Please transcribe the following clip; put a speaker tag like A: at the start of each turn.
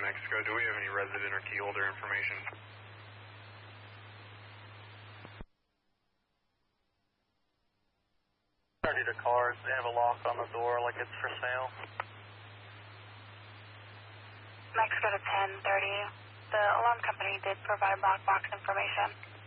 A: Mexico. Do we have any resident or key holder information?
B: The cars, they have a lock on the door like it's for sale.
C: Mexico to 1030. The alarm company did provide black box information.